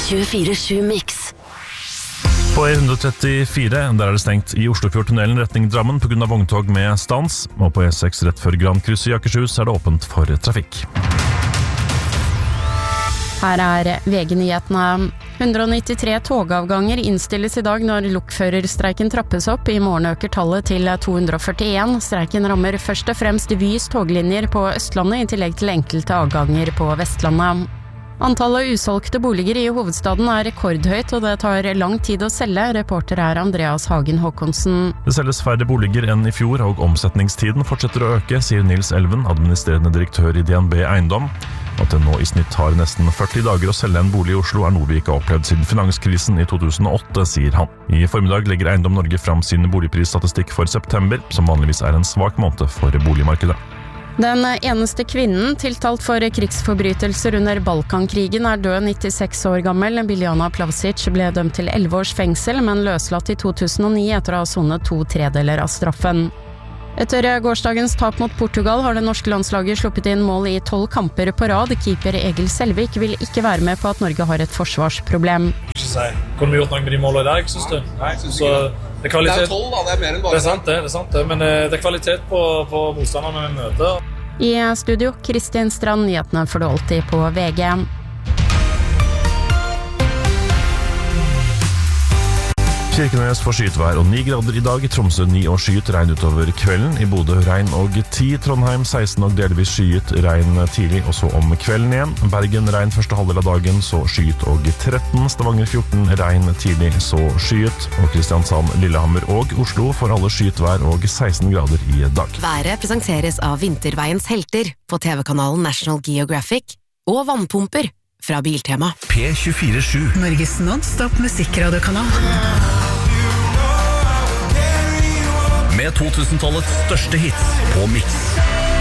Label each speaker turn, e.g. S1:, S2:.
S1: 24/7 Mix.
S2: På E134 der det stengt i Oslofjordtunnelen retning Drammen på grunn av vogntog med stans, og på E6 rett før Grandkrysset i Akershus det åpent for trafikk.
S3: Her VG-nyhetene. 193 togavganger innstilles i dag når lokførerstreiken trappes opp. I morgen øker tallet til 241. Streiken rammer først og fremst Vys toglinjer på Østlandet, i tillegg til enkelte avganger på Vestlandet. Antallet usolgte boliger i hovedstaden rekordhøyt, og det tar lang tid å selge. Reporter Andreas Hagen Håkonsen.
S2: Det selges færre boliger enn i fjor, og omsetningstiden fortsetter å øke, sier Nils Elven, administrerende direktør i DNB Eiendom. At det nå i snitt tar nesten 40 dager å selge en bolig i Oslo noe vi ikke har opplevd siden finanskrisen i 2008, sier han. I formiddag legger Eiendom Norge fram sin boligprisstatistikk for september, som vanligvis en svak måned for boligmarkedet.
S3: Den eneste kvinnen tiltalt for krigsforbrytelser under Balkankrigen død, 96 år gammel. Biljana Plavsic ble dømt til 11 års fengsel, men løslatt i 2009 etter å ha sonet 2/3 av straffen. Etter gårsdagens tap mot Portugal har det norske landslaget sluppet inn mål i 12 kamper på rad. Keeper Egil Selvik vil ikke være med på at Norge har et forsvarsproblem.
S4: Kunne vi gjort noe med de målene i dag, synes du?
S5: Nei, synes
S4: så det er kvalitet.
S5: Det 12 da, det mer enn bare.
S4: Det er sant det, men det kvalitet på motstanderne vi møter.
S3: I studio, Kristin Strand, nyhetene får du alltid på VG.
S2: Kirkenes får skytvær og 9 grader i dag. I Tromsø 9 og skyet, regn utover kvelden. I Bodø regn og 10. Trondheim 16 og delvis skyet, regn tidlig og så om kvelden igjen. Bergen regn første halvdel av dagen, så skyet og 13. Stavanger 14 regn tidlig, så skyet. Og Kristiansand, Lillehammer og Oslo får alle skytvær og 16 grader i dag.
S1: Været presenteres av Vinterveiens helter på TV-kanalen National Geographic og vannpumper fra Biltema.
S6: P24/7
S7: Norges non-stop musikradiokanal.
S6: Med 2000-tallets største hits på Mix.